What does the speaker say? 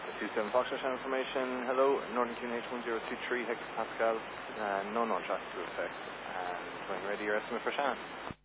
27 Foxtrot information. Hello, Northern QNH 1023 hectopascal, no traffic to effect. And when ready, your estimate for Shannon.